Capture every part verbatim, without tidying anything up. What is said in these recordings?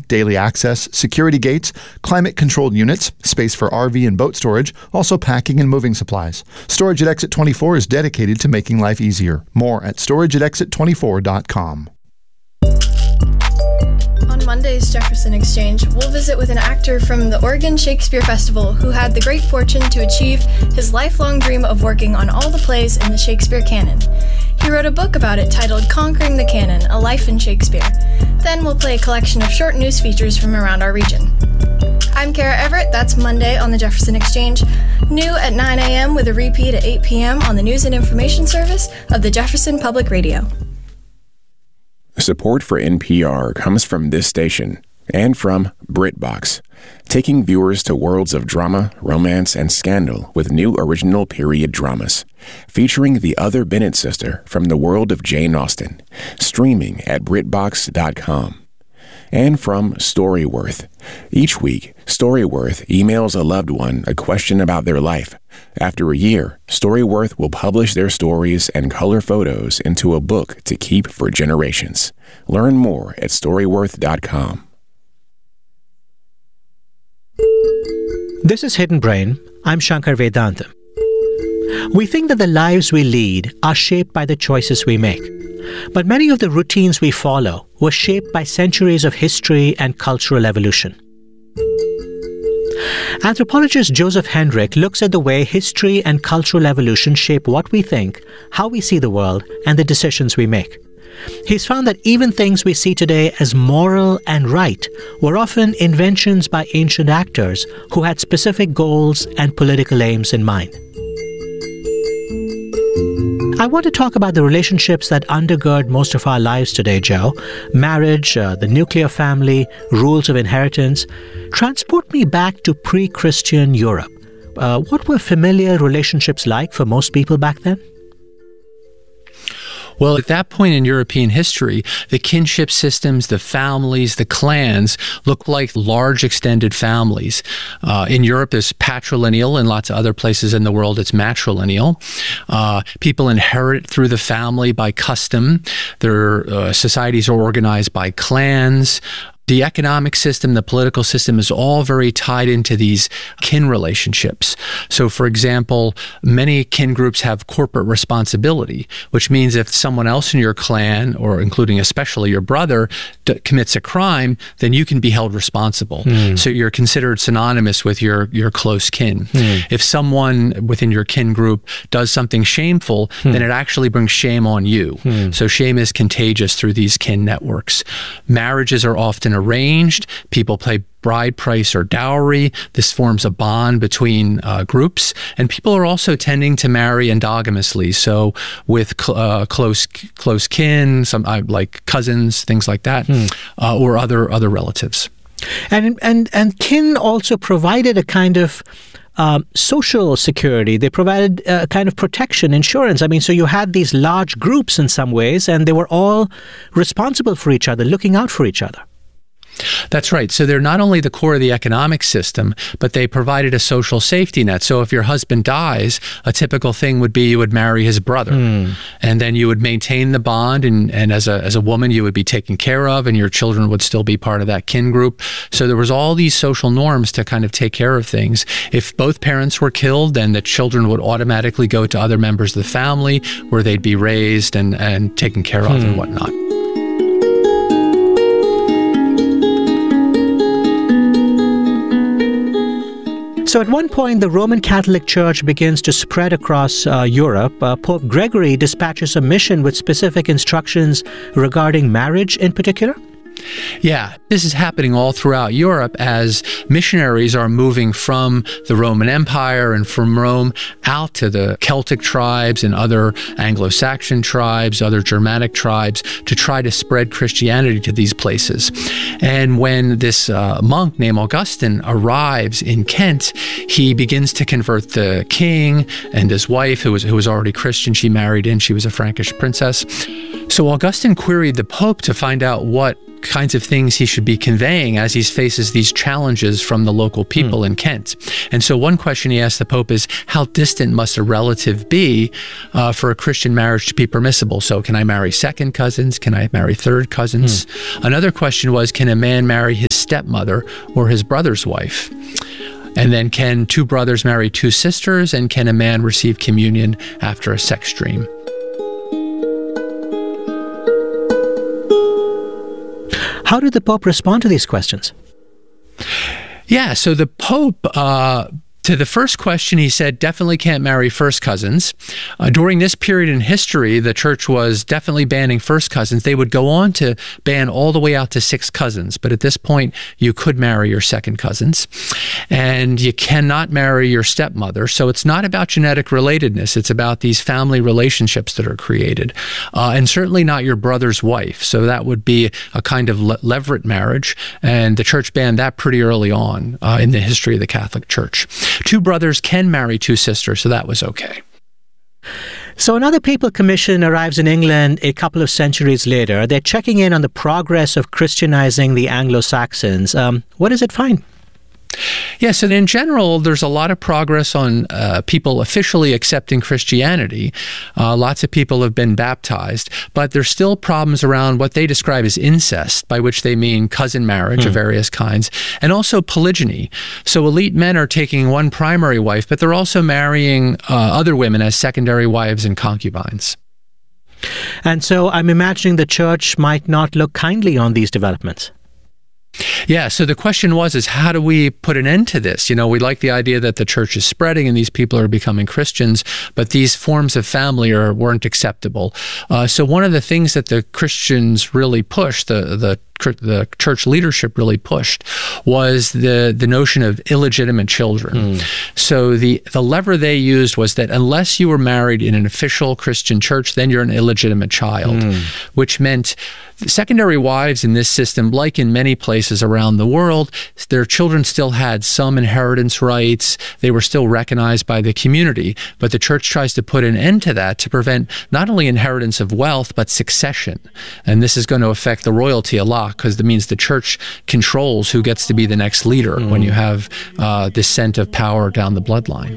daily access, security gates, climate-controlled units, space for R V and boat storage, also packing and moving supplies. Storage at Exit twenty-four is dedicated to making life easier. More at storage at exit twenty-four dot com. On Monday's Jefferson Exchange, we'll visit with an actor from the Oregon Shakespeare Festival who had the great fortune to achieve his lifelong dream of working on all the plays in the Shakespeare canon. He wrote a book about it titled Conquering the Canon, A Life in Shakespeare. Then we'll play a collection of short news features from around our region. I'm Kara Everett. That's Monday on the Jefferson Exchange. New at nine a.m. with a repeat at eight p.m. on the News and Information Service of the Jefferson Public Radio. Support for N P R comes from this station and from BritBox, taking viewers to worlds of drama, romance, and scandal with new original period dramas, featuring the other Bennett sister from the world of Jane Austen, streaming at Brit Box dot com. And from Storyworth. Each week, Storyworth emails a loved one a question about their life. After a year, Storyworth will publish their stories and color photos into a book to keep for generations. Learn more at Storyworth dot com. This is Hidden Brain. I'm Shankar Vedantam. We think that the lives we lead are shaped by the choices we make. But many of the routines we follow were shaped by centuries of history and cultural evolution. Anthropologist Joseph Henrich looks at the way history and cultural evolution shape what we think, how we see the world, and the decisions we make. He's found that even things we see today as moral and right were often inventions by ancient actors who had specific goals and political aims in mind. I want to talk about the relationships that undergird most of our lives today, Joe. Marriage, uh, the nuclear family, rules of inheritance. Transport me back to pre-Christian Europe. Uh, what were familiar relationships like for most people back then? Well, at that point in European history, the kinship systems, the families, the clans looked like large extended families. Uh, in Europe, there's patrilineal. In lots of other places in the world, it's matrilineal. Uh, people inherit through the family by custom. Their uh, societies are organized by clans. The economic system, the political system is all very tied into these kin relationships. So, for example, many kin groups have corporate responsibility, which means if someone else in your clan, or including especially your brother, d- commits a crime, then you can be held responsible. Mm. So you're considered synonymous with your, your close kin. Mm. If someone within your kin group does something shameful, mm. then it actually brings shame on you. Mm. So shame is contagious through these kin networks. Marriages are often arranged. People pay bride price or dowry. This forms a bond between uh, groups. And people are also tending to marry endogamously. So with cl- uh, close close kin, some uh, like cousins, things like that, hmm. uh, or other other relatives. And and and kin also provided a kind of Um, social security. They provided a kind of protection, insurance. I mean, so you had these large groups in some ways, and they were all responsible for each other, looking out for each other. That's right. So they're not only the core of the economic system, but they provided a social safety net. So if your husband dies, a typical thing would be you would marry his brother. Mm. And then you would maintain the bond. And, and as a as a woman, you would be taken care of, and your children would still be part of that kin group. So there was all these social norms to kind of take care of things. If both parents were killed, then the children would automatically go to other members of the family where they'd be raised and, and taken care of mm. and whatnot. So at one point, the Roman Catholic Church begins to spread across uh, Europe. Uh, Pope Gregory dispatches a mission with specific instructions regarding marriage in particular. Yeah, this is happening all throughout Europe as missionaries are moving from the Roman Empire and from Rome out to the Celtic tribes and other Anglo-Saxon tribes, other Germanic tribes, to try to spread Christianity to these places. And when this uh, monk named Augustine arrives in Kent, he begins to convert the king and his wife, who was who was already Christian. She married in. She was a Frankish princess. So Augustine queried the Pope to find out what kinds of things he should be conveying as he faces these challenges from the local people mm. in Kent. And so one question he asked the Pope is, how distant must a relative be uh, for a Christian marriage to be permissible? So can I marry second cousins? Can I marry third cousins? Mm. Another question was, can a man marry his stepmother or his brother's wife? And then, can two brothers marry two sisters? And can a man receive communion after a sex dream? How did the Pope respond to these questions? Yeah, so the Pope, uh, to the first question, he said, definitely can't marry first cousins. Uh, during this period in history, the church was definitely banning first cousins. They would go on to ban all the way out to six cousins. But at this point, you could marry your second cousins. And you cannot marry your stepmother. So it's not about genetic relatedness. It's about these family relationships that are created. Uh, and certainly not your brother's wife. So that would be a kind of le- levirate marriage. And the church banned that pretty early on uh, in the history of the Catholic Church. Two brothers can marry two sisters, so that was okay. So another papal commission arrives in England a couple of centuries later. They're checking in on the progress of Christianizing the Anglo-Saxons. Um, what does it find? Yes, and in general, there's a lot of progress on uh, people officially accepting Christianity. Uh, lots of people have been baptized, but there's still problems around what they describe as incest, by which they mean cousin marriage hmm. of various kinds, and also polygyny. So elite men are taking one primary wife, but they're also marrying uh, other women as secondary wives and concubines. And so I'm imagining the church might not look kindly on these developments. Yeah, so the question was, is how do we put an end to this? You know, we like the idea that the church is spreading and these people are becoming Christians, but these forms of family are, weren't acceptable. Uh, so one of the things that the Christians really pushed, the the the church leadership really pushed, was the the notion of illegitimate children. Mm. So the the lever they used was that unless you were married in an official Christian church, then you're an illegitimate child, mm. which meant secondary wives in this system, like in many places around the world, their children still had some inheritance rights. They were still recognized by the community. But the church tries to put an end to that to prevent not only inheritance of wealth, but succession. And this is going to affect the royalty a lot, because that means the church controls who gets to be the next leader mm. when you have uh, descent of power down the bloodline.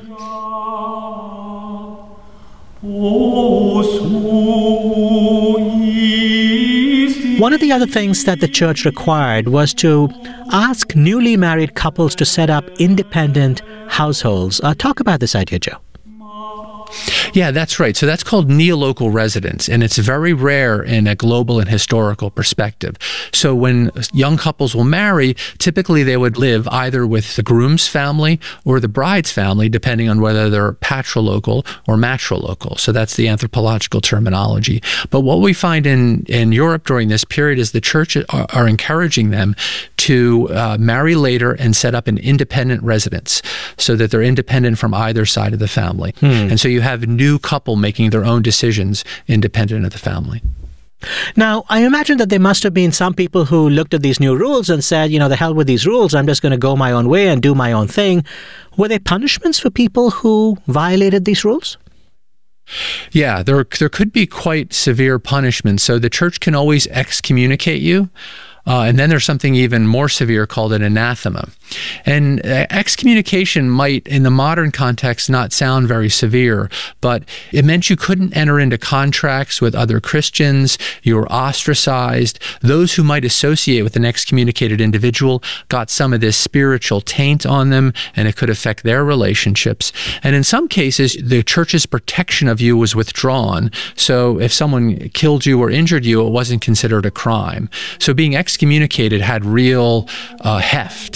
One of the other things that the church required was to ask newly married couples to set up independent households. Uh, talk about this idea, Joe. Yeah, that's right. So that's called neolocal residence, and it's very rare in a global and historical perspective. So when young couples will marry, typically they would live either with the groom's family or the bride's family, depending on whether they're patrilocal or matrilocal. So that's the anthropological terminology. But what we find in, in Europe during this period is the church are, are encouraging them to uh, marry later and set up an independent residence so that they're independent from either side of the family. Hmm. And so you have a new couple making their own decisions independent of the family. Now, I imagine that there must have been some people who looked at these new rules and said, you know, the hell with these rules, I'm just going to go my own way and do my own thing. Were there punishments for people who violated these rules? Yeah, there there could be quite severe punishments. So the church can always excommunicate you. Uh, and then there's something even more severe called an anathema. And uh, excommunication might, in the modern context, not sound very severe, but it meant you couldn't enter into contracts with other Christians. You were ostracized. Those who might associate with an excommunicated individual got some of this spiritual taint on them, and it could affect their relationships. And in some cases, the church's protection of you was withdrawn. So if someone killed you or injured you, it wasn't considered a crime. So being excommunicated excommunicated had real uh, heft.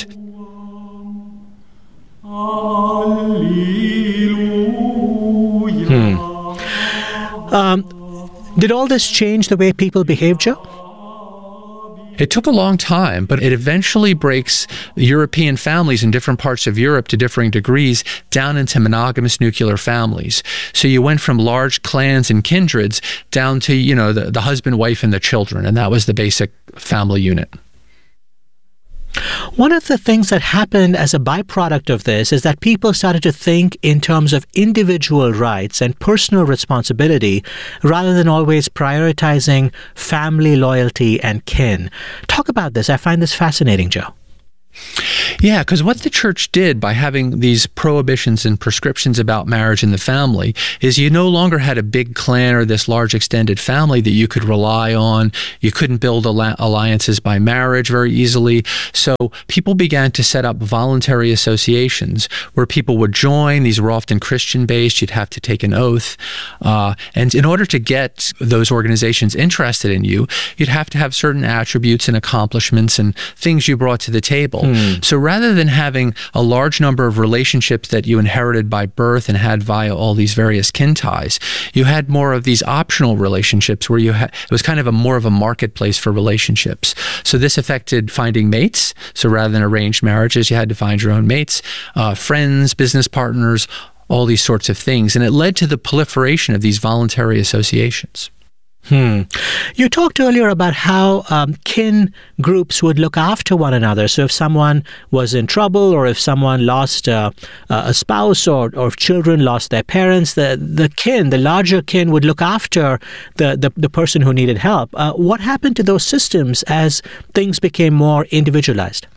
Hmm. Um, did all this change the way people behave, Joe? It took a long time, but it eventually breaks European families in different parts of Europe to differing degrees down into monogamous nuclear families. So you went from large clans and kindreds down to, you know, the, the husband, wife, and the children, and that was the basic family unit. One of the things that happened as a byproduct of this is that people started to think in terms of individual rights and personal responsibility rather than always prioritizing family loyalty and kin. Talk about this. I find this fascinating, Joe. Yeah, because what the church did by having these prohibitions and prescriptions about marriage in the family is you no longer had a big clan or this large extended family that you could rely on. You couldn't build alliances by marriage very easily. So people began to set up voluntary associations where people would join. These were often Christian-based. You'd have to take an oath. Uh, and in order to get those organizations interested in you, you'd have to have certain attributes and accomplishments and things you brought to the table. Mm. So rather than having a large number of relationships that you inherited by birth and had via all these various kin ties, you had more of these optional relationships where you had, it was kind of a more of a marketplace for relationships. So this affected finding mates. So rather than arranged marriages, you had to find your own mates, uh, friends, business partners, all these sorts of things. And it led to the proliferation of these voluntary associations. Hmm. You talked earlier about how um, kin groups would look after one another. So if someone was in trouble or if someone lost uh, a spouse or, or if children lost their parents, the, the kin, the larger kin would look after the, the, the person who needed help. Uh, what happened to those systems as things became more individualized?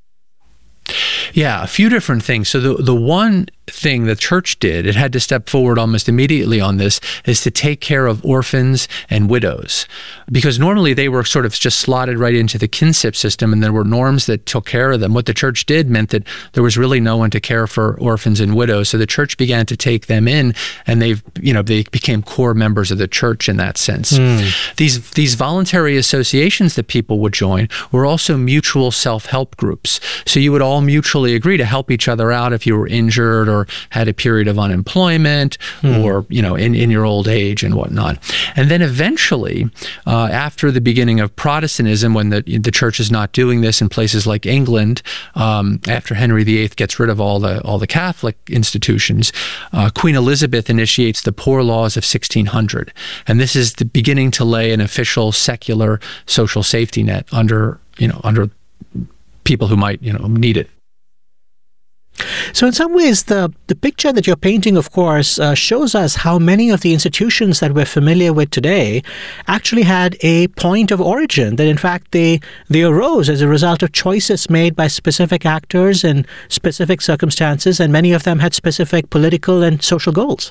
Yeah, a few different things. So the the one thing the church did, it had to step forward almost immediately on this, is to take care of orphans and widows. Because normally they were sort of just slotted right into the kinship system and there were norms that took care of them. What the church did meant that there was really no one to care for orphans and widows. So the church began to take them in and they've, you know, they became core members of the church in that sense. Mm. These, these voluntary associations that people would join were also mutual self-help groups. So you would all mutually agree to help each other out if you were injured or had a period of unemployment hmm. or, you know, in, in your old age and whatnot. And then eventually, uh, after the beginning of Protestantism, when the, the church is not doing this in places like England, um, after Henry the Eighth gets rid of all the all the Catholic institutions, uh, Queen Elizabeth initiates the Poor Laws of sixteen hundred. And this is the beginning to lay an official secular social safety net under, you know, under people who might, you know, need it. So in some ways, the, the picture that you're painting, of course, uh, shows us how many of the institutions that we're familiar with today actually had a point of origin, that in fact they, they arose as a result of choices made by specific actors in specific circumstances, and many of them had specific political and social goals.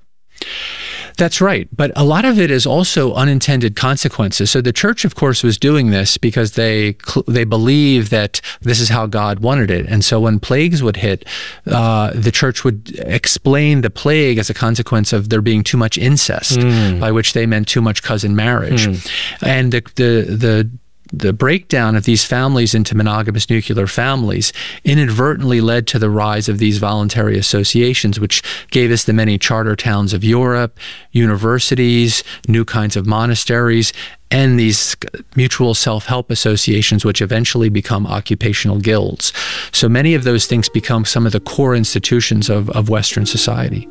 That's right. But a lot of it is also unintended consequences. So the church, of course, was doing this because they they believe that this is how God wanted it. And so when plagues would hit, uh, the church would explain the plague as a consequence of there being too much incest, mm. by which they meant too much cousin marriage. Mm. And the the the The breakdown of these families into monogamous nuclear families inadvertently led to the rise of these voluntary associations, which gave us the many charter towns of Europe, universities, new kinds of monasteries, and these mutual self-help associations, which eventually become occupational guilds. So many of those things become some of the core institutions of, of Western society.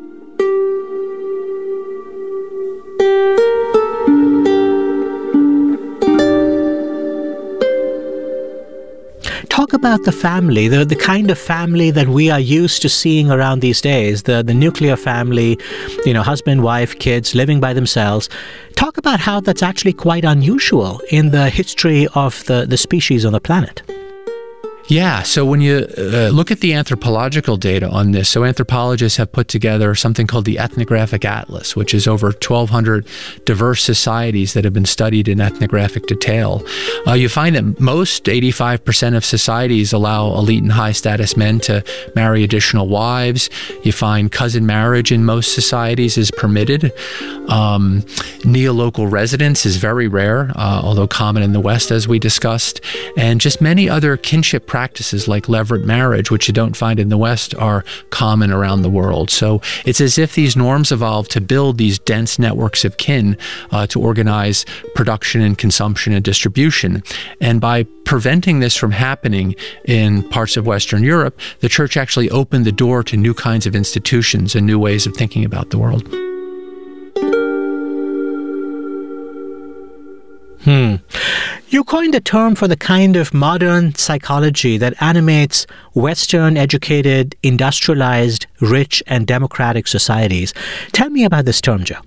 Talk about the family, the, the kind of family that we are used to seeing around these days, the, the nuclear family, you know, husband, wife, kids living by themselves. Talk about how that's actually quite unusual in the history of the, the species on the planet. Yeah, so when you uh, look at the anthropological data on this, so anthropologists have put together something called the Ethnographic Atlas, which is over twelve hundred diverse societies that have been studied in ethnographic detail. Uh, you find that most, eighty-five percent of societies allow elite and high status men to marry additional wives. You find cousin marriage in most societies is permitted. Um, neolocal residence is very rare, uh, although common in the West, as we discussed. And just many other kinship practices like levirate marriage, which you don't find in the West, are common around the world. So it's as if these norms evolved to build these dense networks of kin uh, to organize production and consumption and distribution. And by preventing this from happening in parts of Western Europe, the church actually opened the door to new kinds of institutions and new ways of thinking about the world. Hmm. You coined a term for the kind of modern psychology that animates Western, educated, industrialized, rich, and democratic societies. Tell me about this term, Joe.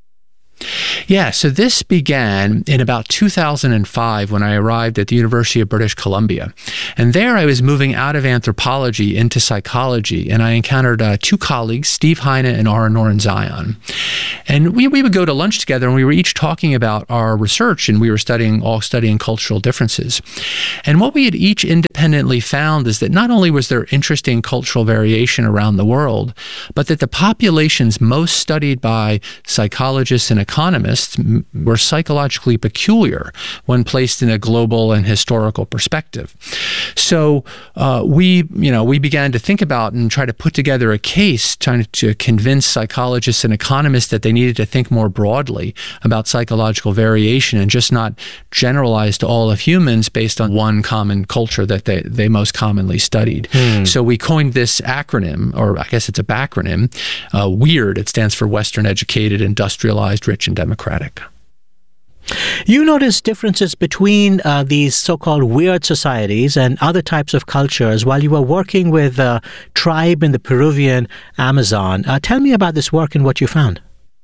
Yeah, so this began in about two thousand five when I arrived at the University of British Columbia. And there I was moving out of anthropology into psychology, and I encountered uh, two colleagues, Steve Heine and Ara Norenzayan. And we, we would go to lunch together, and we were each talking about our research, and we were studying all studying cultural differences. And what we had each independently found is that not only was there interesting cultural variation around the world, but that the populations most studied by psychologists and economists were psychologically peculiar when placed in a global and historical perspective. So uh, we, you know, we began to think about and try to put together a case trying to convince psychologists and economists that they needed to think more broadly about psychological variation and just not generalize to all of humans based on one common culture that they, they most commonly studied. Hmm. So we coined this acronym, or I guess it's a backronym, uh, WEIRD. It stands for Western Educated, Industrialized, Rich, and Democratic. You notice differences between uh, these so-called weird societies and other types of cultures while you were working with a tribe in the Peruvian Amazon. Uh, tell me about this work and what you found.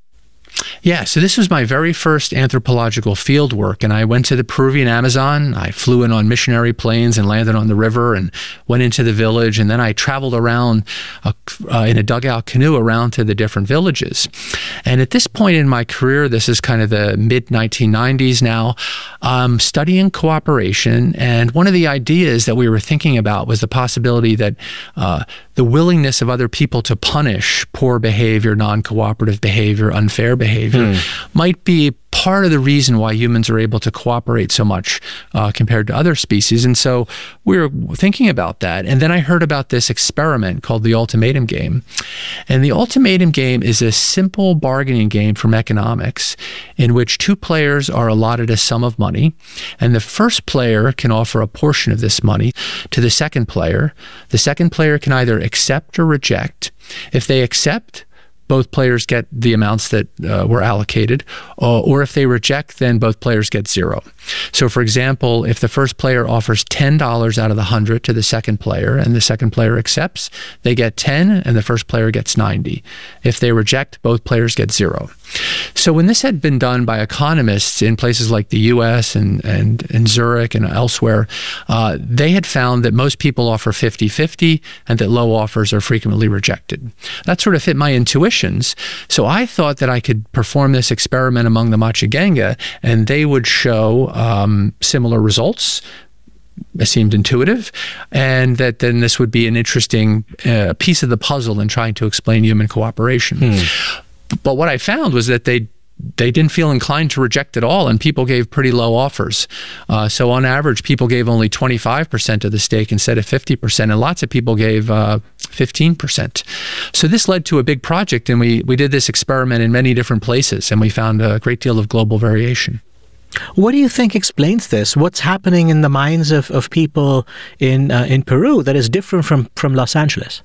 Yeah, so this was my very first anthropological field work, and I went to the Peruvian Amazon. I flew in on missionary planes and landed on the river and went into the village, and then I traveled around a, uh, in a dugout canoe around to the different villages. And at this point in my career, this is kind of the mid nineteen nineties now, I'm studying cooperation, and one of the ideas that we were thinking about was the possibility that uh, the willingness of other people to punish poor behavior, non-cooperative behavior, unfair behavior, hmm. might be part of the reason why humans are able to cooperate so much uh, compared to other species. And so we were thinking about that. And then I heard about this experiment called the ultimatum game. And the ultimatum game is a simple bargaining game from economics in which two players are allotted a sum of money. And the first player can offer a portion of this money to the second player. The second player can either accept or reject. If they accept, both players get the amounts that uh, were allocated, uh, or if they reject, then both players get zero. So, for example, if the first player offers ten dollars out of the one hundred to the second player, and the second player accepts, they get ten, and the first player gets ninety. If they reject, both players get zero. So when this had been done by economists in places like the U S and, and, and Zurich and elsewhere, uh, they had found that most people offer fifty-fifty and that low offers are frequently rejected. That sort of fit my intuitions. So I thought that I could perform this experiment among the Machigenga and they would show um, similar results. It seemed intuitive, and that then this would be an interesting uh, piece of the puzzle in trying to explain human cooperation. Hmm. But what I found was that they they didn't feel inclined to reject at all, and people gave pretty low offers. Uh, so on average, people gave only twenty-five percent of the stake instead of fifty percent, and lots of people gave uh, fifteen percent. So this led to a big project, and we, we did this experiment in many different places, and we found a great deal of global variation. What do you think explains this? What's happening in the minds of, of people in uh, in Peru that is different from, from Los Angeles?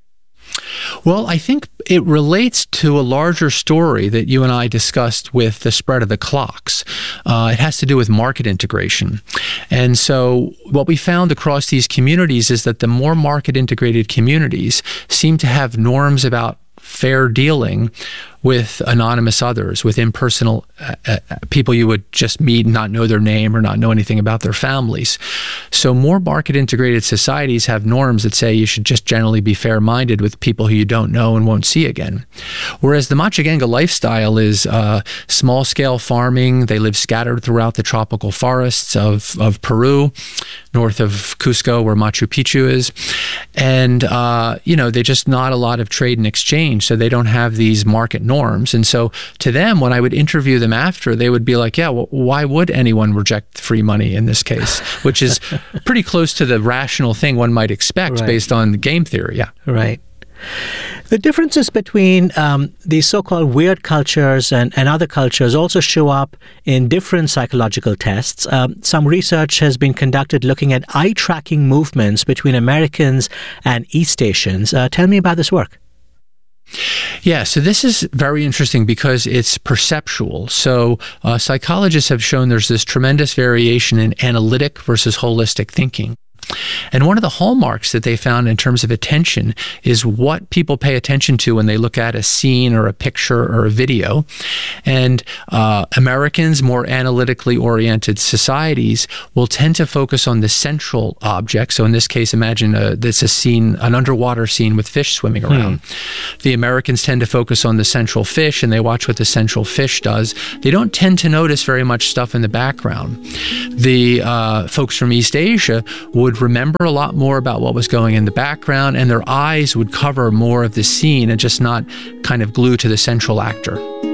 Well, I think it relates to a larger story that you and I discussed with the spread of the clocks. Uh, it has to do with market integration. And so what we found across these communities is that the more market integrated communities seem to have norms about fair dealing with anonymous others, with impersonal uh, uh, people you would just meet and not know their name or not know anything about their families. So more market-integrated societies have norms that say you should just generally be fair-minded with people who you don't know and won't see again. Whereas the Machigenga lifestyle is uh, small-scale farming. They live scattered throughout the tropical forests of, of Peru, north of Cusco, where Machu Picchu is. And, uh, you know, they just not a lot of trade and exchange, so they don't have these market norms. And so to them, when I would interview them after, they would be like, yeah, well, why would anyone reject free money in this case? Which is pretty close to the rational thing one might expect right. based on game theory. Yeah. Right. The differences between um, these so-called weird cultures and, and other cultures also show up in different psychological tests. Um, some research has been conducted looking at eye-tracking movements between Americans and East Asians. Uh, tell me about this work. Yeah, so this is very interesting because it's perceptual. So uh, psychologists have shown there's this tremendous variation in analytic versus holistic thinking. And one of the hallmarks that they found in terms of attention is what people pay attention to when they look at a scene or a picture or a video. And uh, Americans, more analytically oriented societies, will tend to focus on the central object. So in this case, imagine a, this a scene, an underwater scene with fish swimming around. Hmm. The Americans tend to focus on the central fish, and they watch what the central fish does. They don't tend to notice very much stuff in the background. The uh, folks from East Asia would remember a lot more about what was going in the background, and their eyes would cover more of the scene and just not kind of glue to the central actor.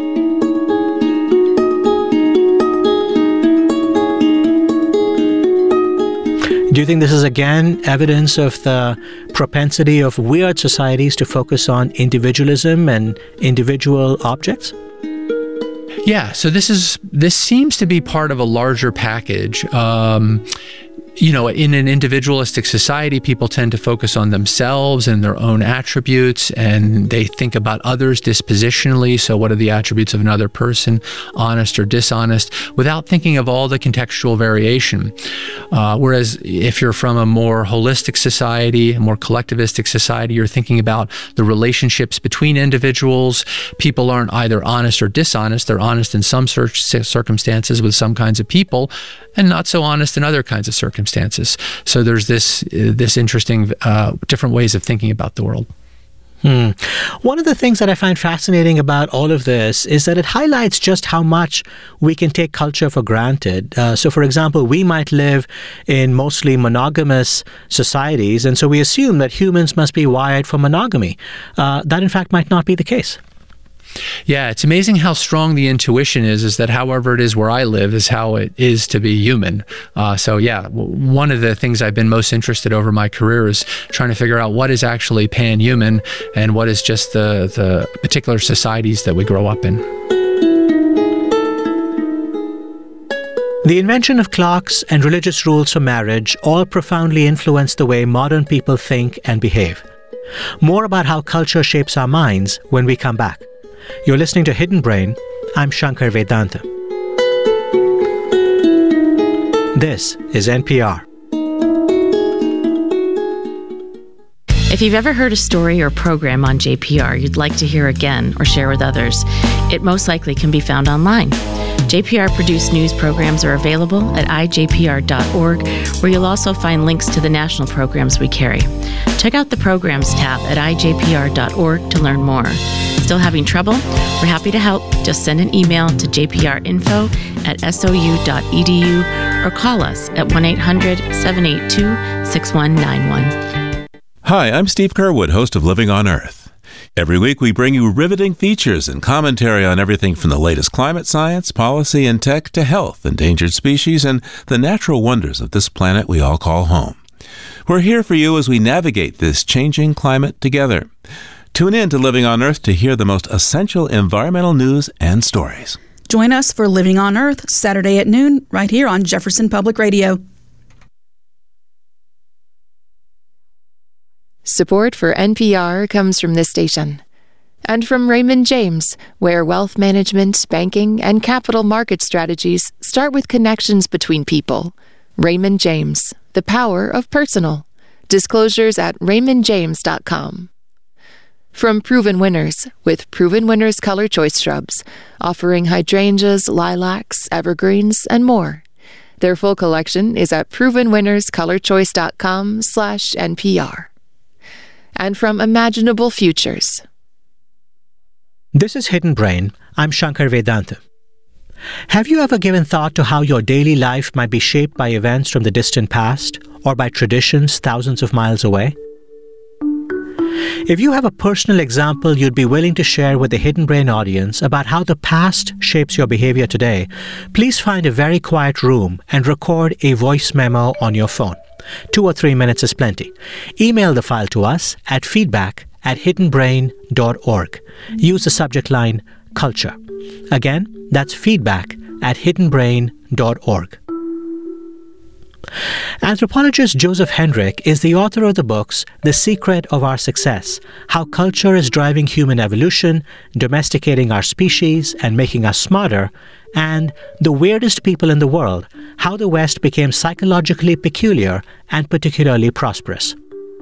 Do you think this is again evidence of the propensity of weird societies to focus on individualism and individual objects? Yeah, so this is this seems to be part of a larger package. Um, You know, in an individualistic society, people tend to focus on themselves and their own attributes, and they think about others dispositionally. So what are the attributes of another person, honest or dishonest, without thinking of all the contextual variation. Uh, whereas if you're from a more holistic society, a more collectivistic society, you're thinking about the relationships between individuals. People aren't either honest or dishonest. They're honest in some circumstances with some kinds of people, and not so honest in other kinds of circumstances. So there's this uh, this interesting uh, different ways of thinking about the world. Hmm. One of the things that I find fascinating about all of this is that it highlights just how much we can take culture for granted. Uh, so, for example, we might live in mostly monogamous societies, and so we assume that humans must be wired for monogamy. Uh, that, in fact, might not be the case. Yeah, it's amazing how strong the intuition is, is that however it is where I live is how it is to be human. Uh, so yeah, w- one of the things I've been most interested over my career is trying to figure out what is actually pan-human and what is just the, the particular societies that we grow up in. The invention of clocks and religious rules for marriage all profoundly influence the way modern people think and behave. More about how culture shapes our minds when we come back. You're listening to Hidden Brain. I'm Shankar Vedanta. This is N P R. If you've ever heard a story or program on J P R you'd like to hear again or share with others, it most likely can be found online. J P R-produced news programs are available at i j p r dot org, where you'll also find links to the national programs we carry. Check out the Programs tab at i j p r dot org to learn more. Still having trouble? We're happy to help. Just send an email to j p r info at s o u dot e d u or call us at one eight hundred seven eight two six one nine one. Hi, I'm Steve Curwood, host of Living on Earth. Every week we bring you riveting features and commentary on everything from the latest climate science, policy, and tech to health, endangered species, and the natural wonders of this planet we all call home. We're here for you as we navigate this changing climate together. Tune in to Living on Earth to hear the most essential environmental news and stories. Join us for Living on Earth, Saturday at noon, right here on Jefferson Public Radio. Support for N P R comes from this station and from Raymond James, where wealth management, banking, and capital market strategies start with connections between people. Raymond James, the power of personal. Disclosures at raymond james dot com. From Proven Winners, with Proven Winners Color Choice Shrubs, offering hydrangeas, lilacs, evergreens, and more. Their full collection is at proven winners color choice dot com slash N P R. And from Imaginable Futures. This is Hidden Brain. I'm Shankar Vedanta. Have you ever given thought to how your daily life might be shaped by events from the distant past or by traditions thousands of miles away? If you have a personal example you'd be willing to share with the Hidden Brain audience about how the past shapes your behavior today, please find a very quiet room and record a voice memo on your phone. Two or three minutes is plenty. Email the file to us at feedback at hidden brain dot org. Use the subject line Culture. Again, that's feedback at hidden brain dot org. Anthropologist Joseph Henrich is the author of the books The Secret of Our Success: How Culture is Driving Human Evolution, Domesticating Our Species, and Making Us Smarter, and The Weirdest People in the World: How the West Became Psychologically Peculiar and Particularly Prosperous.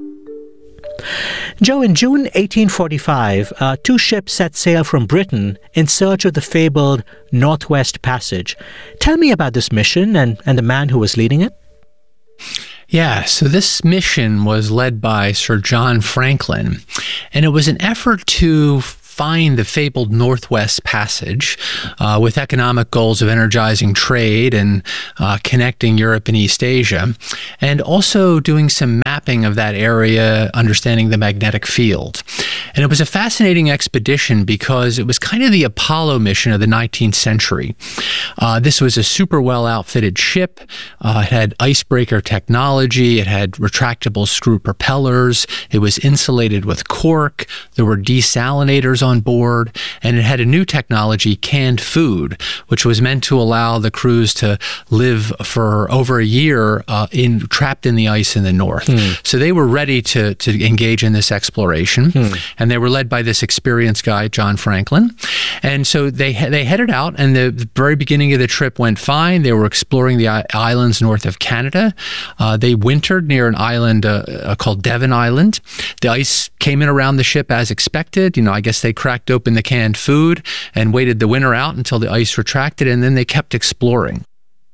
Joe, in June eighteen forty-five, uh, two ships set sail from Britain in search of the fabled Northwest Passage. Tell me about this mission and, and the man who was leading it. Yeah, so this mission was led by Sir John Franklin, and it was an effort to find the fabled Northwest Passage uh, with economic goals of energizing trade and uh, connecting Europe and East Asia, and also doing some mapping of that area, understanding the magnetic field. And it was a fascinating expedition because it was kind of the Apollo mission of the nineteenth century. Uh, this was a super well outfitted ship. Uh, it had icebreaker technology. It had retractable screw propellers. It was insulated with cork. There were desalinators on board, and it had a new technology, canned food, which was meant to allow the crews to live for over a year uh, in trapped in the ice in the north. Hmm. So they were ready to to engage in this exploration, hmm. and they were led by this experienced guy, John Franklin. And so they they headed out, and the, the very beginning of the trip went fine. They were exploring the I- islands north of Canada. Uh, they wintered near an island uh, uh, called Devon Island. The ice came in around the ship as expected. You know, I guess they cracked open the canned food and waited the winter out until the ice retracted, and then they kept exploring.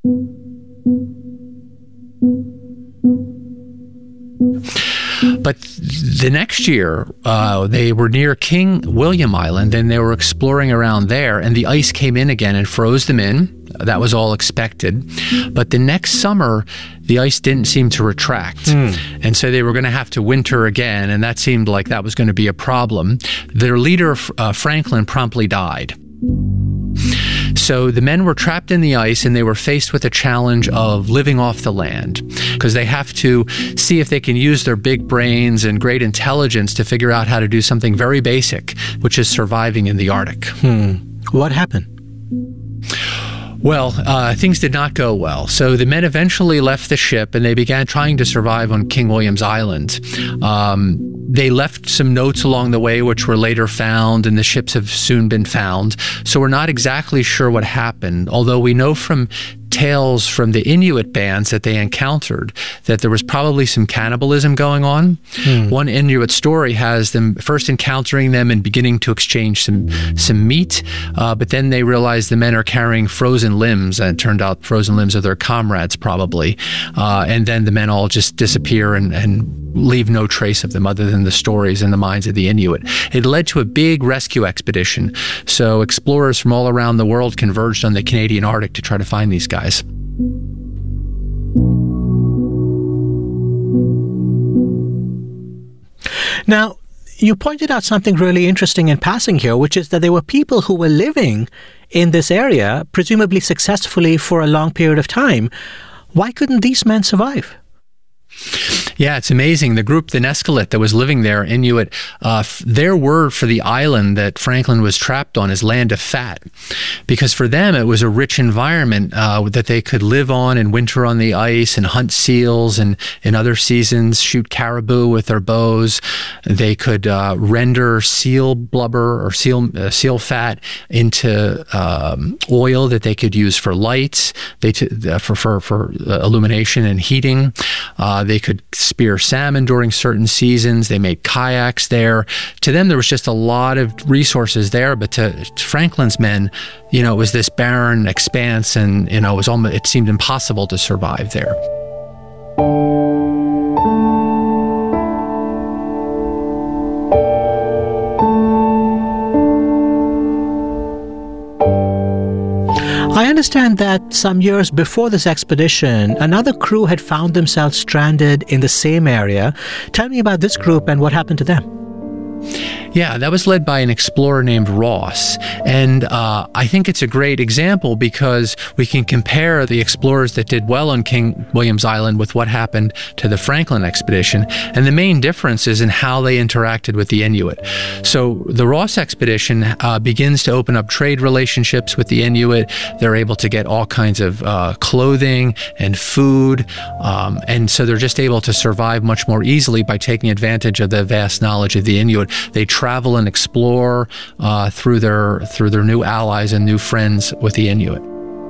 But the next year, uh, they were near King William Island, and they were exploring around there, and the ice came in again and froze them in. That was all expected. But the next summer, the ice didn't seem to retract. Mm. And so they were going to have to winter again, and that seemed like that was going to be a problem. Their leader, uh, Franklin, promptly died. So the men were trapped in the ice, and they were faced with a challenge of living off the land, because they have to see if they can use their big brains and great intelligence to figure out how to do something very basic, which is surviving in the Arctic. Hmm. What happened? Well, uh, things did not go well. So the men eventually left the ship, and they began trying to survive on King William's Island. Um, they left some notes along the way, which were later found, and the ships have soon been found. So we're not exactly sure what happened, although we know from tales from the Inuit bands that they encountered that there was probably some cannibalism going on. Hmm. One Inuit story has them first encountering them and beginning to exchange some some meat, uh, but then they realize the men are carrying frozen limbs, and it turned out frozen limbs are their comrades probably, uh, and then the men all just disappear and, and leave no trace of them other than the stories in the minds of the Inuit. It led to a big rescue expedition, so explorers from all around the world converged on the Canadian Arctic to try to find these guys. Now, you pointed out something really interesting in passing here, which is that there were people who were living in this area, presumably successfully for a long period of time. Why couldn't these men survive? Yeah, it's amazing. The group, the Nescalit, that was living there, Inuit, uh, f- their word for the island that Franklin was trapped on is Land of Fat, because for them it was a rich environment uh, that they could live on and winter on the ice and hunt seals, and in other seasons shoot caribou with their bows. They could uh, render seal blubber or seal uh, seal fat into um, oil that they could use for lights, they t- uh, for for, for uh, illumination and heating. Uh, they could spear salmon during certain seasons. They made kayaks there. To them, there was just a lot of resources there, but to, to Franklin's men, you know, it was this barren expanse, and, you know, it was almost, it seemed impossible to survive there. I understand that some years before this expedition, another crew had found themselves stranded in the same area. Tell me about this group and what happened to them. Yeah, that was led by an explorer named Ross. And uh, I think it's a great example because we can compare the explorers that did well on King William's Island with what happened to the Franklin expedition. And the main difference is in how they interacted with the Inuit. So the Ross expedition uh, begins to open up trade relationships with the Inuit. They're able to get all kinds of uh, clothing and food. Um, and so they're just able to survive much more easily by taking advantage of the vast knowledge of the Inuit. They travel and explore uh, through their through their new allies and new friends with the Inuit.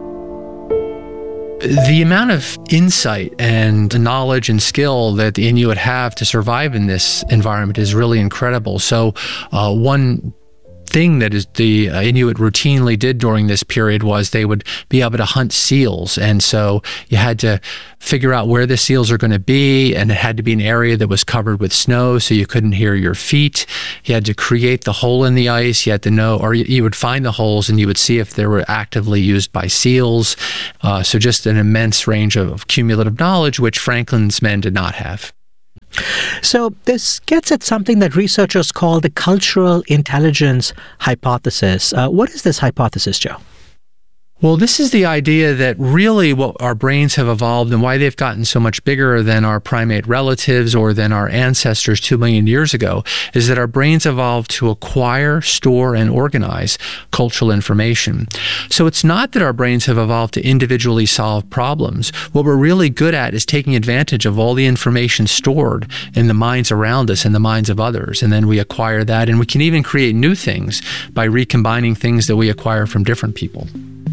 The amount of insight and knowledge and skill that the Inuit have to survive in this environment is really incredible. So uh, one thing that is the uh, Inuit routinely did during this period was they would be able to hunt seals. And so you had to figure out where the seals are going to be, and it had to be an area that was covered with snow so you couldn't hear your feet. You had to create the hole in the ice. You had to know, or you, you would find the holes and you would see if they were actively used by seals. Uh, so just an immense range of cumulative knowledge, which Franklin's men did not have. So this gets at something that researchers call the cultural intelligence hypothesis. Uh, what is this hypothesis, Joe? Well, this is the idea that really what our brains have evolved and why they've gotten so much bigger than our primate relatives or than our ancestors two million years ago is that our brains evolved to acquire, store, and organize cultural information. So it's not that our brains have evolved to individually solve problems. What we're really good at is taking advantage of all the information stored in the minds around us and the minds of others. And then we acquire that, and we can even create new things by recombining things that we acquire from different people.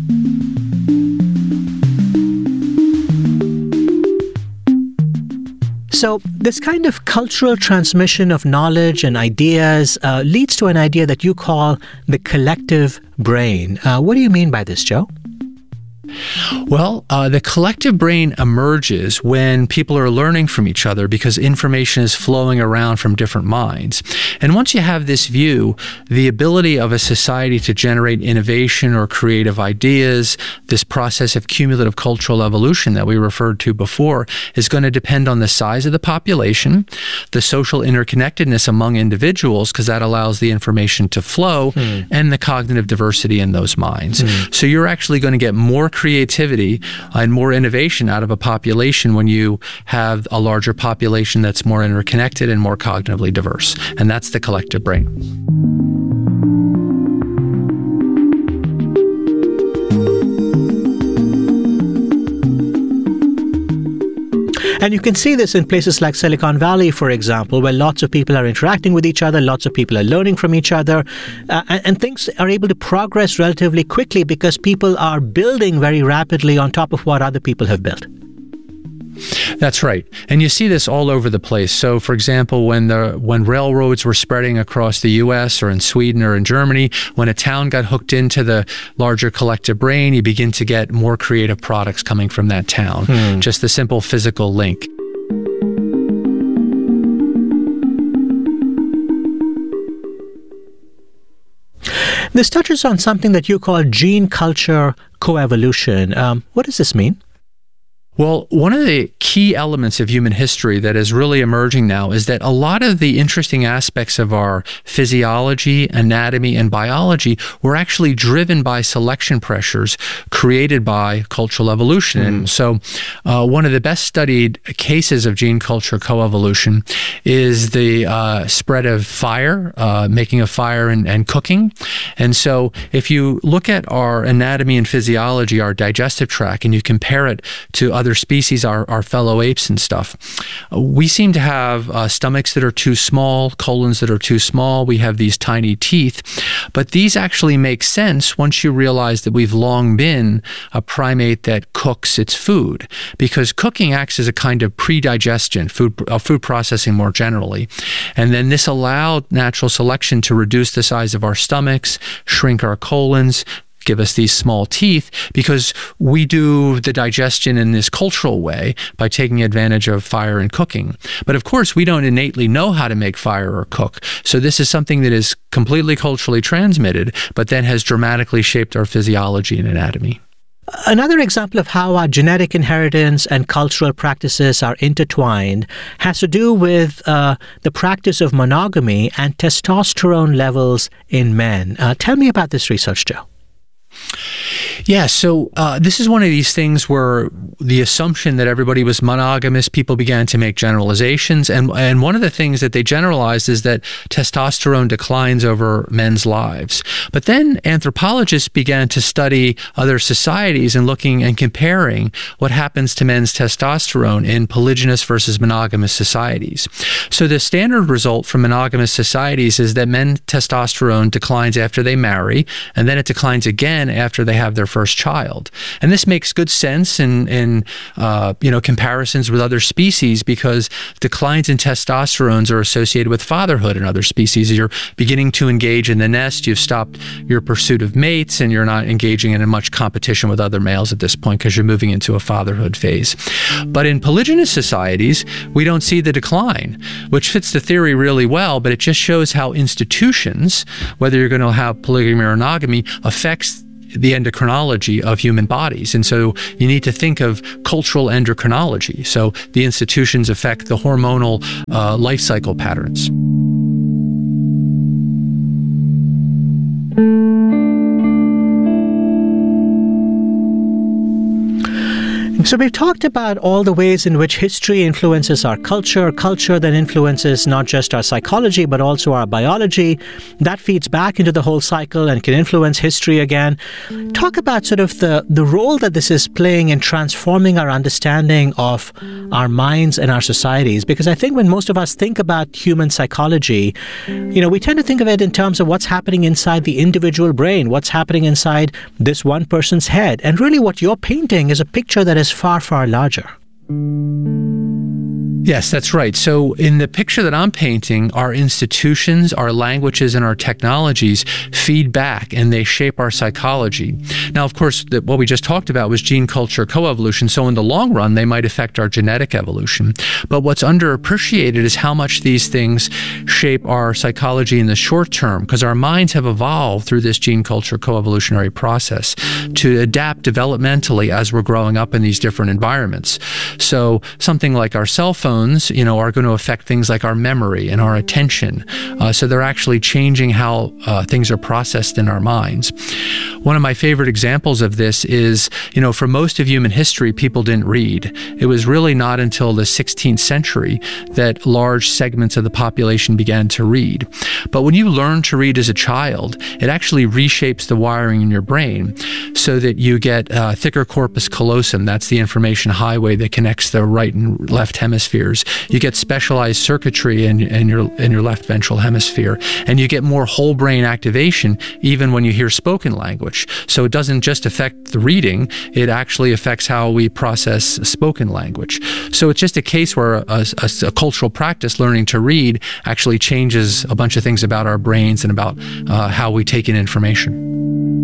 So this kind of cultural transmission of knowledge and ideas uh, leads to an idea that you call the collective brain. Uh, what do you mean by this, Joe? Well, uh, the collective brain emerges when people are learning from each other because information is flowing around from different minds. And once you have this view, the ability of a society to generate innovation or creative ideas, this process of cumulative cultural evolution that we referred to before, is going to depend on the size of the population, the social interconnectedness among individuals, because that allows the information to flow, hmm. and the cognitive diversity in those minds. Hmm. So you're actually going to get more creativity and more innovation out of a population when you have a larger population that's more interconnected and more cognitively diverse. And that's the collective brain. And you can see this in places like Silicon Valley, for example, where lots of people are interacting with each other, lots of people are learning from each other, uh, and, and things are able to progress relatively quickly because people are building very rapidly on top of what other people have built. That's right. And you see this all over the place. So, for example, when the when railroads were spreading across the U S or in Sweden or in Germany, when a town got hooked into the larger collective brain, you begin to get more creative products coming from that town. Hmm. Just the simple physical link. This touches on something that you call gene-culture coevolution. Um, what does this mean? Well, one of the key elements of human history that is really emerging now is that a lot of the interesting aspects of our physiology, anatomy, and biology were actually driven by selection pressures created by cultural evolution. Mm. And so uh, one of the best studied cases of gene culture coevolution is the uh, spread of fire, uh, making of fire and, and cooking. And so if you look at our anatomy and physiology, our digestive tract, and you compare it to other species, our, our fellow apes and stuff, we seem to have uh, stomachs that are too small, colons that are too small. We have these tiny teeth. But these actually make sense once you realize that we've long been a primate that cooks its food, because cooking acts as a kind of pre-digestion, food, uh, food processing more generally. And then this allowed natural selection to reduce the size of our stomachs, shrink our colons, give us these small teeth, because we do the digestion in this cultural way by taking advantage of fire and cooking. But of course, we don't innately know how to make fire or cook. So this is something that is completely culturally transmitted, but then has dramatically shaped our physiology and anatomy. Another example of how our genetic inheritance and cultural practices are intertwined has to do with uh, the practice of monogamy and testosterone levels in men. Uh, tell me about this research, Joe. Yeah, so uh, this is one of these things where the assumption that everybody was monogamous, people began to make generalizations. And, and one of the things that they generalized is that testosterone declines over men's lives. But then anthropologists began to study other societies and looking and comparing what happens to men's testosterone in polygynous versus monogamous societies. So the standard result from monogamous societies is that men's testosterone declines after they marry, and then it declines again after they have their first child. And this makes good sense in, in uh, you know, comparisons with other species, because declines in testosterones are associated with fatherhood in other species. You're beginning to engage in the nest, you've stopped your pursuit of mates, and you're not engaging in much competition with other males at this point because you're moving into a fatherhood phase. But in polygynous societies, we don't see the decline, which fits the theory really well, but it just shows how institutions, whether you're going to have polygamy or monogamy, affects the endocrinology of human bodies. And so you need to think of cultural endocrinology. So the institutions affect the hormonal uh, life cycle patterns. So we've talked about all the ways in which history influences our culture, culture then influences not just our psychology, but also our biology. That feeds back into the whole cycle and can influence history again. Talk about sort of the, the role that this is playing in transforming our understanding of our minds and our societies. Because I think when most of us think about human psychology, you know, we tend to think of it in terms of what's happening inside the individual brain, what's happening inside this one person's head. And really what you're painting is a picture that is far, far larger. Yes, that's right. So in the picture that I'm painting, our institutions, our languages, and our technologies feed back and they shape our psychology. Now, of course, the, what we just talked about was gene culture coevolution. So in the long run, they might affect our genetic evolution. But what's underappreciated is how much these things shape our psychology in the short term, because our minds have evolved through this gene culture coevolutionary process to adapt developmentally as we're growing up in these different environments. So something like our cell phone, you know, are going to affect things like our memory and our attention. Uh, so they're actually changing how uh, things are processed in our minds. One of my favorite examples of this is, you know, for most of human history, people didn't read. It was really not until the sixteenth century that large segments of the population began to read. But when you learn to read as a child, it actually reshapes the wiring in your brain so that you get uh, thicker corpus callosum. That's the information highway that connects the right and left hemispheres. You get specialized circuitry in, in your in your left ventral hemisphere, and you get more whole brain activation even when you hear spoken language. So it doesn't just affect the reading, it actually affects how we process spoken language. So it's just a case where a, a, a cultural practice, learning to read, actually changes a bunch of things about our brains and about uh, how we take in information.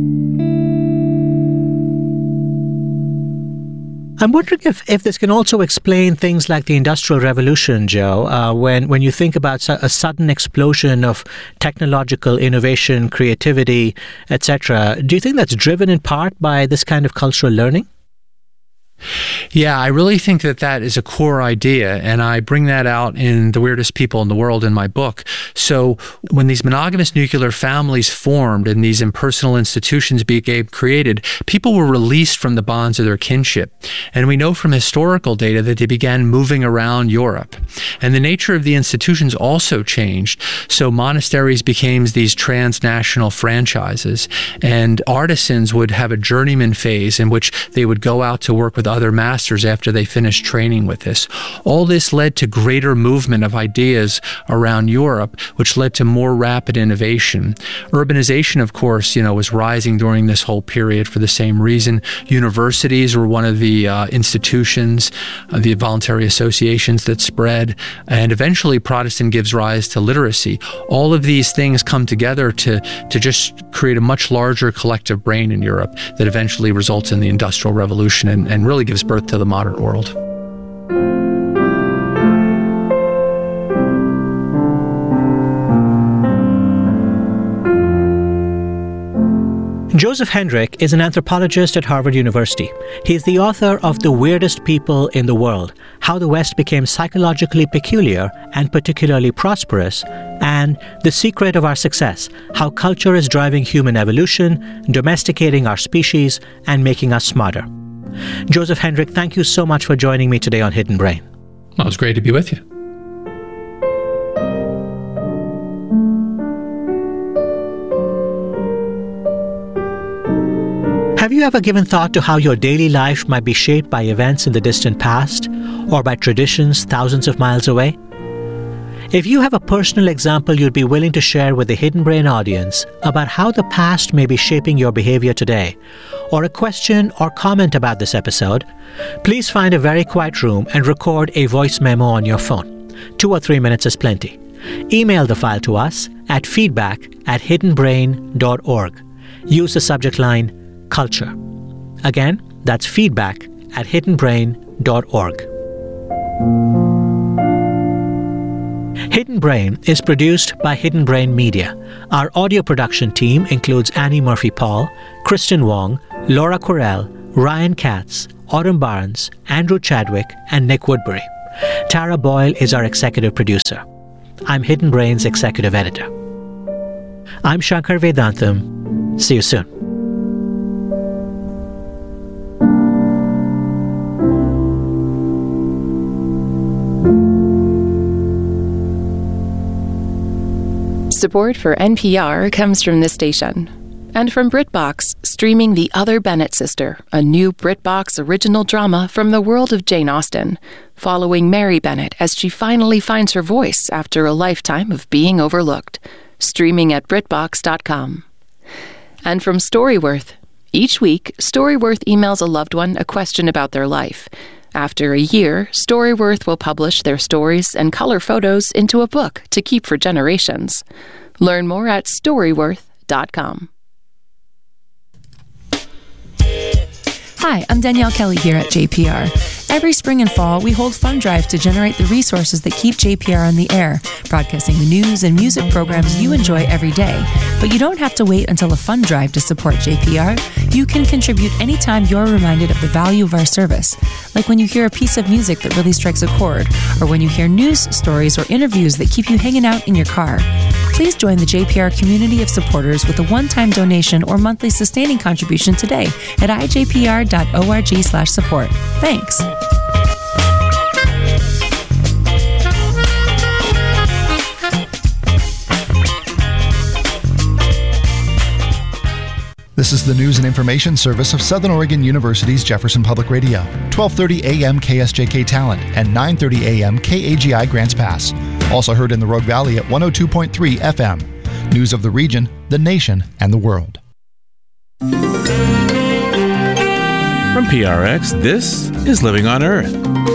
I'm wondering if, if this can also explain things like the Industrial Revolution, Joe, uh, when, when you think about su- a sudden explosion of technological innovation, creativity, et cetera. Do you think that's driven in part by this kind of cultural learning? Yeah, I really think that that is a core idea, and I bring that out in The Weirdest People in the World in my book. So when these monogamous nuclear families formed and these impersonal institutions became created, people were released from the bonds of their kinship. And we know from historical data that they began moving around Europe. And the nature of the institutions also changed. So monasteries became these transnational franchises, and artisans would have a journeyman phase in which they would go out to work with other masters after they finished training with this. All this led to greater movement of ideas around Europe, which led to more rapid innovation. Urbanization, of course, you know, was rising during this whole period for the same reason. Universities were one of the uh, institutions, uh, the voluntary associations that spread, and eventually Protestant gives rise to literacy. All of these things come together to, to just create a much larger collective brain in Europe that eventually results in the Industrial Revolution and, and really gives birth to the modern world. Joseph Henrich is an anthropologist at Harvard University. He is the author of The Weirdest People in the World, How the West Became Psychologically Peculiar and Particularly Prosperous, and The Secret of Our Success, How Culture is Driving Human Evolution, Domesticating Our Species, and Making Us Smarter. Joseph Henrich, thank you so much for joining me today on Hidden Brain. Well, it was great to be with you. Have you ever given thought to how your daily life might be shaped by events in the distant past or by traditions thousands of miles away? If you have a personal example you'd be willing to share with the Hidden Brain audience about how the past may be shaping your behavior today, or a question or comment about this episode, please find a very quiet room and record a voice memo on your phone. Two or three minutes is plenty. Email the file to us at feedback at hidden brain dot org. Use the subject line Culture. Again, that's feedback at hidden brain dot org. Hidden Brain is produced by Hidden Brain Media. Our audio production team includes Annie Murphy-Paul, Kristen Wong, Laura Correll, Ryan Katz, Autumn Barnes, Andrew Chadwick, and Nick Woodbury. Tara Boyle is our executive producer. I'm Hidden Brain's executive editor. I'm Shankar Vedantam. See you soon. Support for N P R comes from this station. And from BritBox, streaming The Other Bennett Sister, a new BritBox original drama from the world of Jane Austen, following Mary Bennett as she finally finds her voice after a lifetime of being overlooked. Streaming at Brit Box dot com. And from Storyworth, each week, Storyworth emails a loved one a question about their life. After a year, Storyworth will publish their stories and color photos into a book to keep for generations. Learn more at Storyworth dot com. Hi, I'm Danielle Kelly here at J P R. Every spring and fall, we hold fund drives to generate the resources that keep J P R on the air, broadcasting the news and music programs you enjoy every day. But you don't have to wait until a fund drive to support J P R. You can contribute anytime you're reminded of the value of our service, like when you hear a piece of music that really strikes a chord, or when you hear news stories or interviews that keep you hanging out in your car. Please join the J P R community of supporters with a one-time donation or monthly sustaining contribution today at i j p r dot org slash support. Thanks. This is the news and information service of Southern Oregon University's Jefferson Public Radio, twelve thirty a.m. K S J K Talent and nine thirty a.m. K A G I Grants Pass. Also heard in the Rogue Valley at one oh two point three F M. News of the region, the nation, and the world. From P R X, this is Living on Earth.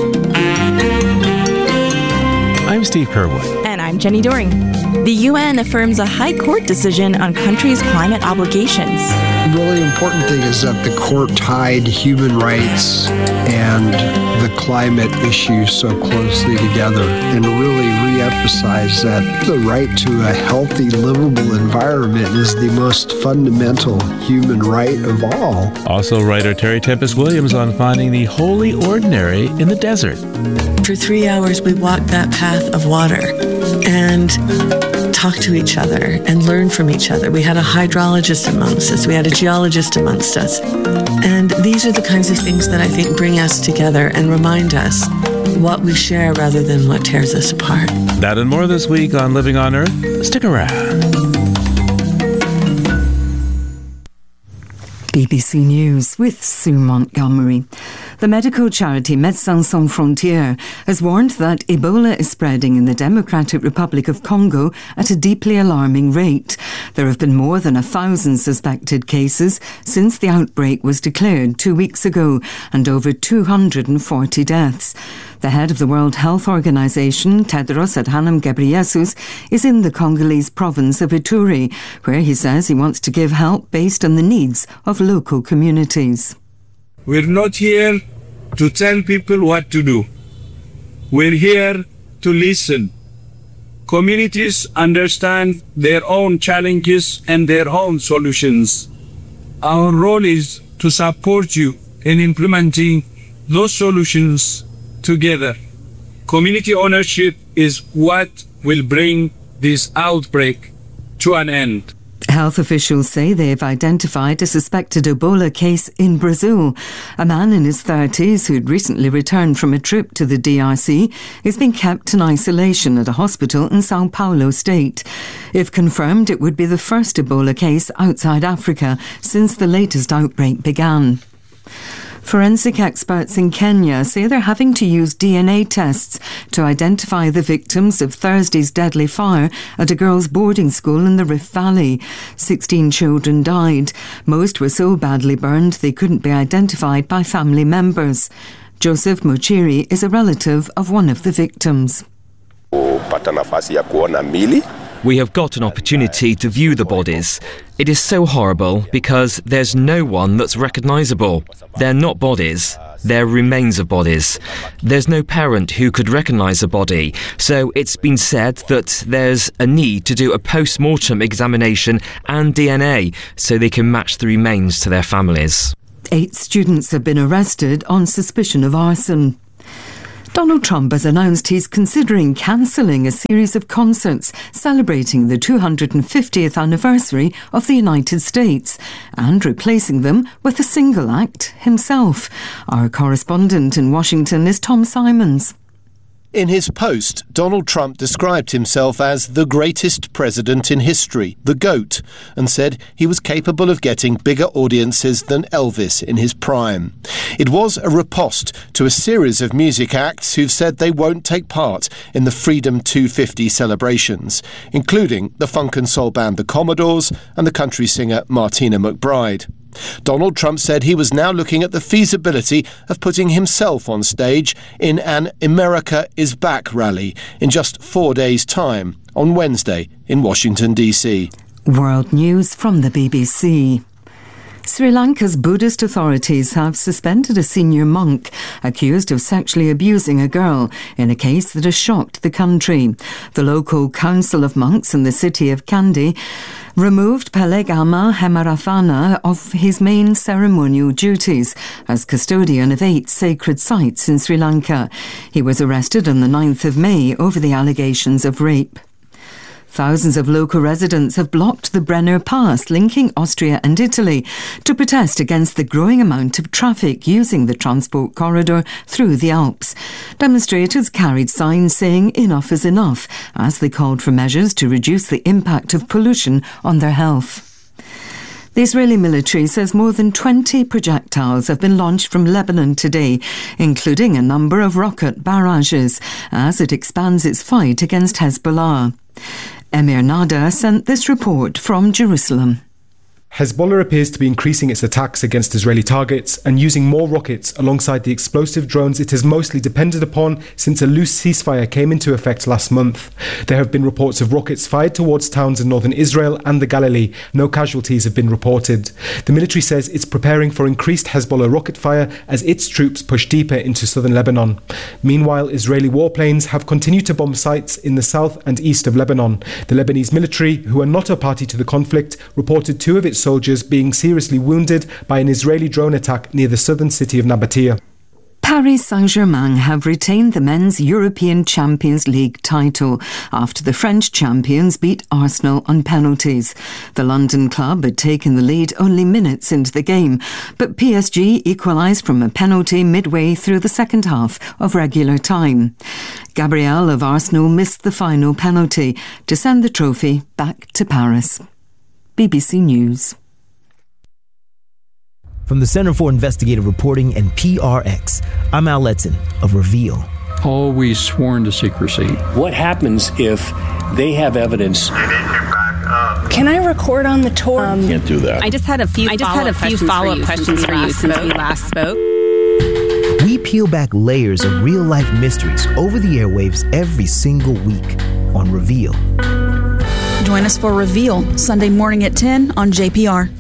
I'm Steve Curwood. And I'm Jenny Doring. The U N affirms a high court decision on countries' climate obligations. The really important thing is that the court tied human rights and the climate issue so closely together and really re-emphasized that the right to a healthy, livable environment is the most fundamental human right of all. Also, writer Terry Tempest Williams on finding the holy ordinary in the desert. For three hours, we walked that path of water and talked to each other and learned from each other. We had a hydrologist amongst us. We had a geologist amongst us. And these are the kinds of things that I think bring us together and remind us what we share rather than what tears us apart. That and more this week on Living on Earth. Stick around. B B C News with Sue Montgomery. The medical charity Médecins Sans Frontières has warned that Ebola is spreading in the Democratic Republic of Congo at a deeply alarming rate. There have been more than a thousand suspected cases since the outbreak was declared two weeks ago, and over two hundred forty deaths. The head of the World Health Organization, Tedros Adhanom Ghebreyesus, is in the Congolese province of Ituri, where he says he wants to give help based on the needs of local communities. We're not here to tell people what to do. We're here to listen. Communities understand their own challenges and their own solutions. Our role is to support you in implementing those solutions together. Community ownership is what will bring this outbreak to an end. Health officials say they've identified a suspected Ebola case in Brazil. A man in his thirties who'd recently returned from a trip to the D R C is being kept in isolation at a hospital in Sao Paulo state. If confirmed, it would be the first Ebola case outside Africa since the latest outbreak began. Forensic experts in Kenya say they're having to use D N A tests to identify the victims of Thursday's deadly fire at a girls' boarding school in the Rift Valley. Sixteen children died. Most were so badly burned they couldn't be identified by family members. Joseph Muchiri is a relative of one of the victims. We have got an opportunity to view the bodies. It is so horrible because there's no one that's recognisable. They're not bodies, they're remains of bodies. There's no parent who could recognise a body, so it's been said that there's a need to do a post-mortem examination and D N A so they can match the remains to their families. Eight students have been arrested on suspicion of arson. Donald Trump has announced he's considering cancelling a series of concerts celebrating the two hundred fiftieth anniversary of the United States and replacing them with a single act himself. Our correspondent in Washington is Tom Simons. In his post, Donald Trump described himself as the greatest president in history, the GOAT, and said he was capable of getting bigger audiences than Elvis in his prime. It was a riposte to a series of music acts who've said they won't take part in the Freedom two fifty celebrations, including the funk and soul band The Commodores and the country singer Martina McBride. Donald Trump said he was now looking at the feasibility of putting himself on stage in an America is Back rally in just four days' time on Wednesday in Washington, D C. World news from the B B C. Sri Lanka's Buddhist authorities have suspended a senior monk accused of sexually abusing a girl in a case that has shocked the country. The local council of monks in the city of Kandy removed Pelegama Hemaratana of his main ceremonial duties as custodian of eight sacred sites in Sri Lanka. He was arrested on the ninth of May over the allegations of rape. Thousands of local residents have blocked the Brenner Pass linking Austria and Italy to protest against the growing amount of traffic using the transport corridor through the Alps. Demonstrators carried signs saying enough is enough as they called for measures to reduce the impact of pollution on their health. The Israeli military says more than twenty projectiles have been launched from Lebanon today, including a number of rocket barrages, as it expands its fight against Hezbollah. Emir Nada sent this report from Jerusalem. Hezbollah appears to be increasing its attacks against Israeli targets and using more rockets alongside the explosive drones it has mostly depended upon since a loose ceasefire came into effect last month. There have been reports of rockets fired towards towns in northern Israel and the Galilee. No casualties have been reported. The military says it's preparing for increased Hezbollah rocket fire as its troops push deeper into southern Lebanon. Meanwhile, Israeli warplanes have continued to bomb sites in the south and east of Lebanon. The Lebanese military, who are not a party to the conflict, reported two of its soldiers being seriously wounded by an Israeli drone attack near the southern city of Nabatea. Paris Saint-Germain have retained the men's European Champions League title after the French champions beat Arsenal on penalties. The London club had taken the lead only minutes into the game, but P S G equalised from a penalty midway through the second half of regular time. Gabriel of Arsenal missed the final penalty to send the trophy back to Paris. B B C News. From the Center for Investigative Reporting and P R X, I'm Al Letson of Reveal. Always sworn to secrecy. What happens if they have evidence? Can I record on the tour? Um, Can't do that. I just had a few. I just had a few follow-up questions for you since we last spoke. We peel back layers of real-life mysteries over the airwaves every single week on Reveal. Join us for Reveal, Sunday morning at ten on J P R.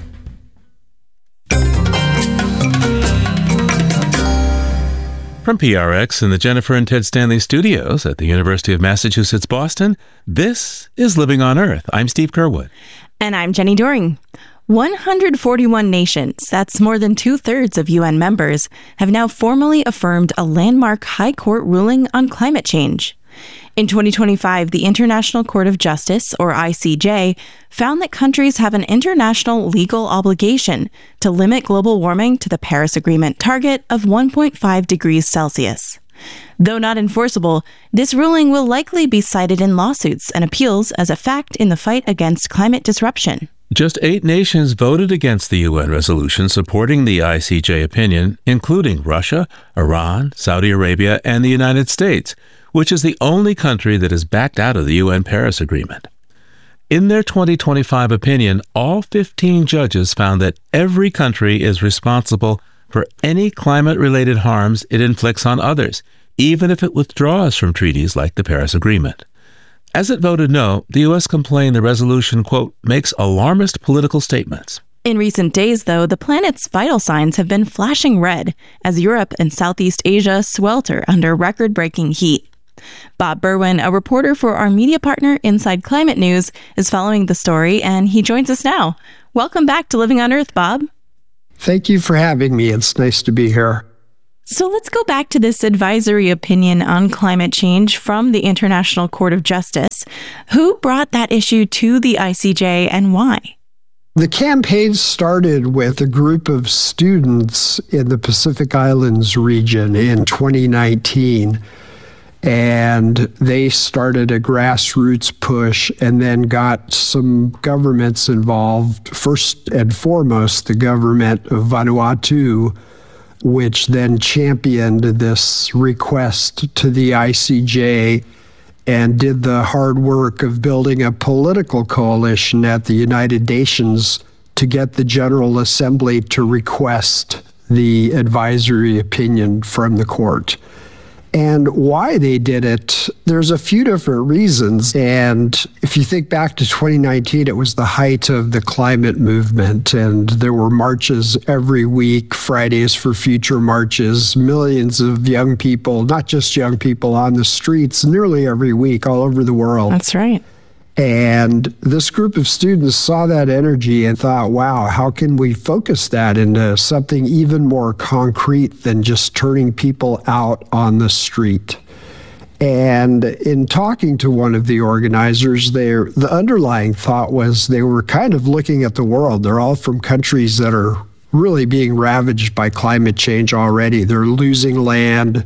From P R X in the Jennifer and Ted Stanley studios at the University of Massachusetts, Boston, this is Living on Earth. I'm Steve Curwood. And I'm Jenny Doring. one hundred forty-one nations, that's more than two-thirds of U N members, have now formally affirmed a landmark High Court ruling on climate change. In twenty twenty-five, the International Court of Justice, or I C J, found that countries have an international legal obligation to limit global warming to the Paris Agreement target of one point five degrees Celsius. Though not enforceable, this ruling will likely be cited in lawsuits and appeals as a fact in the fight against climate disruption. Just eight nations voted against the U N resolution supporting the I C J opinion, including Russia, Iran, Saudi Arabia, and the United States, which is the only country that has backed out of the U N Paris Agreement. In their twenty twenty-five opinion, all fifteen judges found that every country is responsible for any climate-related harms it inflicts on others, even if it withdraws from treaties like the Paris Agreement. As it voted no, the U S complained the resolution, quote, makes alarmist political statements. In recent days, though, the planet's vital signs have been flashing red as Europe and Southeast Asia swelter under record-breaking heat. Bob Berwin, a reporter for our media partner Inside Climate News, is following the story, and he joins us now. Welcome back to Living on Earth, Bob. Thank you for having me. It's nice to be here. So let's go back to this advisory opinion on climate change from the International Court of Justice. Who brought that issue to the I C J and why? The campaign started with a group of students in the Pacific Islands region in twenty nineteen. And they started a grassroots push and then got some governments involved. First and foremost, the government of Vanuatu, which then championed this request to the I C J and did the hard work of building a political coalition at the United Nations to get the General Assembly to request the advisory opinion from the court. And why they did it, there's a few different reasons. And if you think back to twenty nineteen, it was the height of the climate movement. And there were marches every week, Fridays for Future marches, millions of young people, not just young people, on the streets nearly every week all over the world. That's right. And this group of students saw that energy and thought, wow, how can we focus that into something even more concrete than just turning people out on the street? And in talking to one of the organizers there, the underlying thought was they were kind of looking at the world. They're all from countries that are really being ravaged by climate change already. They're losing land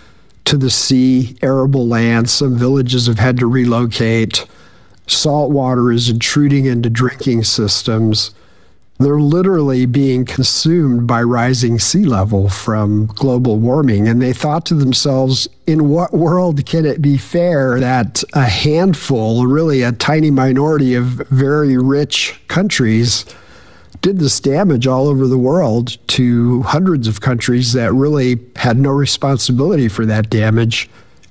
to the sea, arable land. Some villages have had to relocate. Salt water is intruding into drinking systems. They're literally being consumed by rising sea level from global warming. And they thought to themselves, in what world can it be fair that a handful, really a tiny minority of very rich countries, did this damage all over the world to hundreds of countries that really had no responsibility for that damage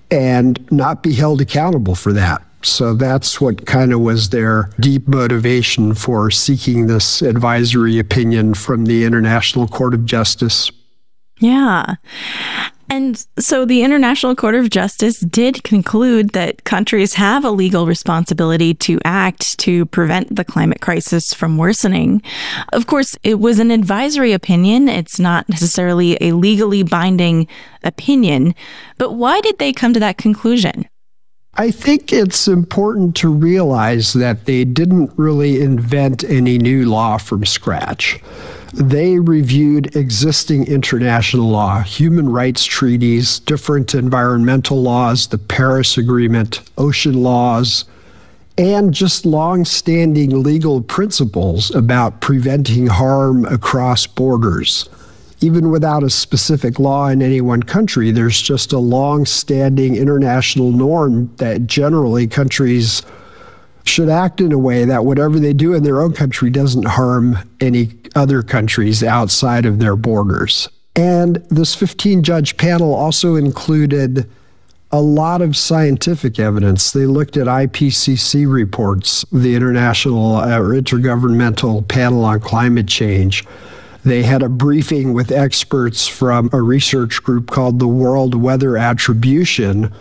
and not be held accountable for that? So that's what kind of was their deep motivation for seeking this advisory opinion from the International Court of Justice. Yeah. And so the International Court of Justice did conclude that countries have a legal responsibility to act to prevent the climate crisis from worsening. Of course, it was an advisory opinion. It's not necessarily a legally binding opinion. But why did they come to that conclusion? I think it's important to realize that they didn't really invent any new law from scratch. They reviewed existing international law, human rights treaties, different environmental laws, the Paris Agreement, ocean laws, and just long-standing legal principles about preventing harm across borders. Even without a specific law in any one country, there's just a long-standing international norm that generally countries should act in a way that whatever they do in their own country doesn't harm any other countries outside of their borders. And this fifteen-judge panel also included a lot of scientific evidence. They looked at I P C C reports, the International uh, Intergovernmental Panel on Climate Change. They had a briefing with experts from a research group called the World Weather Attribution,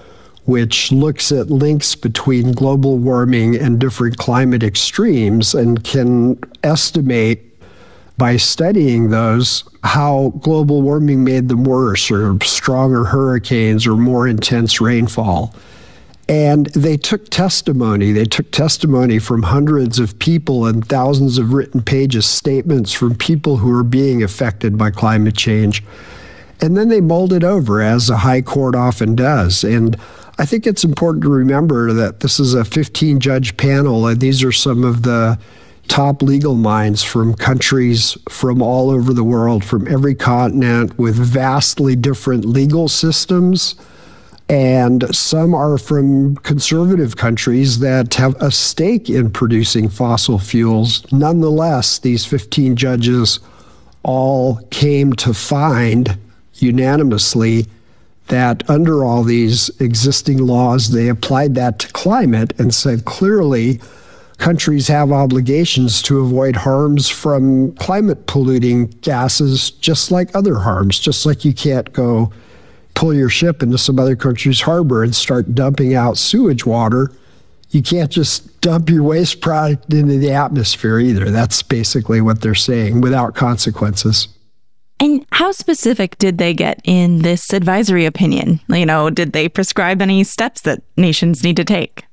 which looks at links between global warming and different climate extremes and can estimate by studying those how global warming made them worse, or stronger hurricanes, or more intense rainfall. And they took testimony. They took testimony from hundreds of people and thousands of written pages, statements from people who are being affected by climate change. And then they mulled it over, as a high court often does. And I think it's important to remember that this is a fifteen-judge panel, and these are some of the top legal minds from countries from all over the world, from every continent, with vastly different legal systems. And some are from conservative countries that have a stake in producing fossil fuels. Nonetheless, these fifteen judges all came to find unanimously that under all these existing laws, they applied that to climate and said clearly countries have obligations to avoid harms from climate polluting gases, just like other harms, just like you can't go pull your ship into some other country's harbor and start dumping out sewage water. You can't just dump your waste product into the atmosphere either. That's basically what they're saying, without consequences. And how specific did they get in this advisory opinion? You know, did they prescribe any steps that nations need to take?